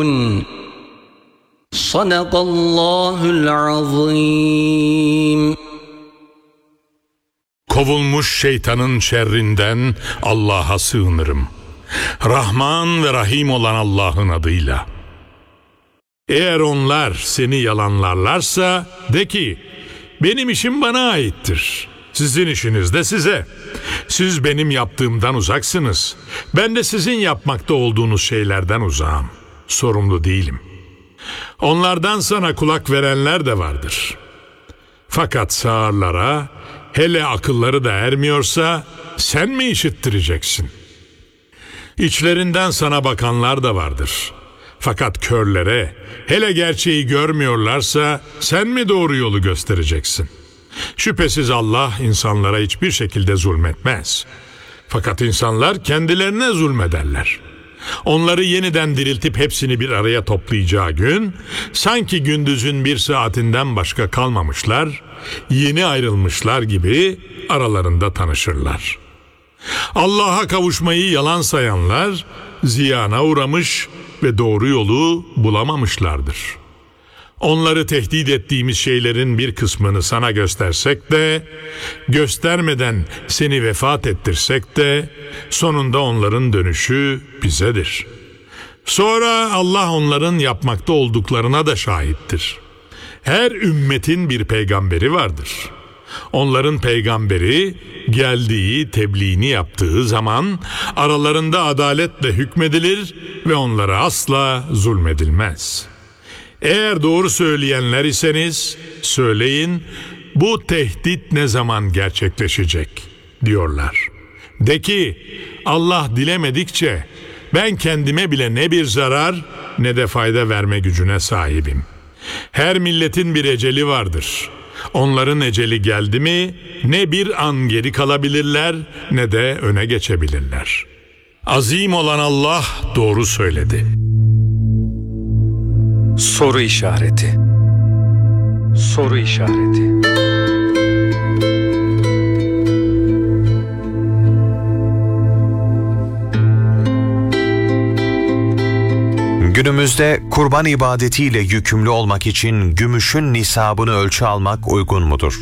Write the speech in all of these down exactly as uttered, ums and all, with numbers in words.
Sadakallahul azim. Kovulmuş şeytanın şerrinden Allah'a sığınırım. Rahman ve Rahim olan Allah'ın adıyla. Eğer onlar seni yalanlarlarsa de ki, benim işim bana aittir. Sizin işiniz de size. Siz benim yaptığımdan uzaksınız. Ben de sizin yapmakta olduğunuz şeylerden uzağım. Sorumlu değilim. Onlardan sana kulak verenler de vardır. Fakat sağırlara, hele akılları da ermiyorsa sen mi işittireceksin? İçlerinden sana bakanlar da vardır. Fakat körlere, hele gerçeği görmüyorlarsa sen mi doğru yolu göstereceksin? Şüphesiz Allah insanlara hiçbir şekilde zulmetmez. Fakat insanlar kendilerine zulmederler. Onları yeniden diriltip hepsini bir araya toplayacağı gün, sanki gündüzün bir saatinden başka kalmamışlar, yeni ayrılmışlar gibi aralarında tanışırlar. Allah'a kavuşmayı yalan sayanlar, ziyana uğramış ve doğru yolu bulamamışlardır. Onları tehdit ettiğimiz şeylerin bir kısmını sana göstersek de, göstermeden seni vefat ettirsek de, sonunda onların dönüşü bizedir. Sonra Allah onların yapmakta olduklarına da şahittir. Her ümmetin bir peygamberi vardır. Onların peygamberi geldiği, tebliğini yaptığı zaman aralarında adaletle hükmedilir ve onlara asla zulmedilmez. Eğer doğru söyleyenler iseniz söyleyin, bu tehdit ne zaman gerçekleşecek diyorlar. De ki, Allah dilemedikçe ben kendime bile ne bir zarar ne de fayda verme gücüne sahibim. Her milletin bir eceli vardır. Onların eceli geldi mi ne bir an geri kalabilirler ne de öne geçebilirler. Azim olan Allah doğru söyledi. Soru işareti. Soru işareti. Günümüzde kurban ibadetiyle yükümlü olmak için gümüşün nisabını ölçü almak uygun mudur?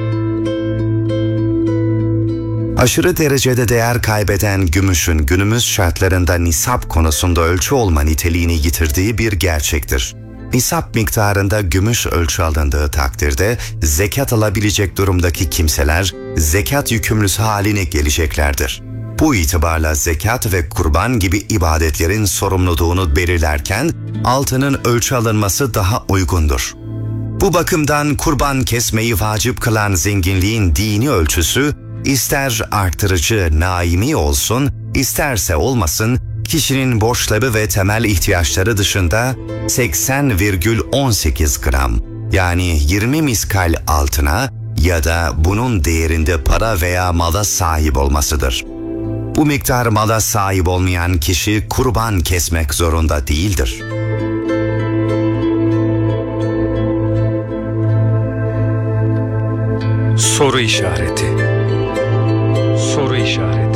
Aşırı derecede değer kaybeden gümüşün günümüz şartlarında nisap konusunda ölçü olma niteliğini yitirdiği bir gerçektir. Nisap miktarında gümüş ölçü alındığı takdirde zekat alabilecek durumdaki kimseler zekat yükümlüsü haline geleceklerdir. Bu itibarla zekat ve kurban gibi ibadetlerin sorumluluğunu belirlerken altının ölçü alınması daha uygundur. Bu bakımdan kurban kesmeyi vacip kılan zenginliğin dini ölçüsü ister artırıcı naimi olsun, isterse olmasın kişinin borçları ve temel ihtiyaçları dışında seksen virgül on sekiz gram yani yirmi miskal altına ya da bunun değerinde para veya mala sahip olmasıdır. Bu miktar mala sahip olmayan kişi kurban kesmek zorunda değildir. Soru işareti. Soru işareti.